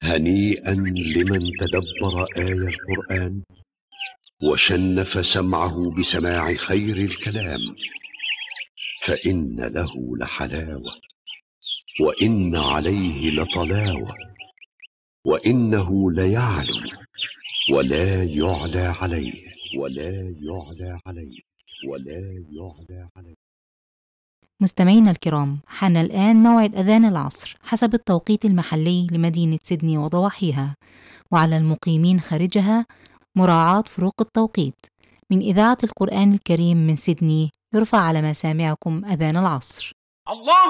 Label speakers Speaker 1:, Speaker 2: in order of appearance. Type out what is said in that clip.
Speaker 1: هنيئا لمن تدبر آي القرآن وشنف سمعه بسماع خير الكلام، فإن له لحلاوة وإن عليه لطلاوة، وإنه ليعلو ولا يعلى عليه ولا يعلى عليه ولا يعلى عليه.
Speaker 2: مستمعينا الكرام، حان الآن موعد أذان العصر حسب التوقيت المحلي لمدينة سيدني وضواحيها، وعلى المقيمين خارجها مراعاة فروق التوقيت. من إذاعة القرآن الكريم من سيدني يرفع على مسامعكم أذان العصر. الله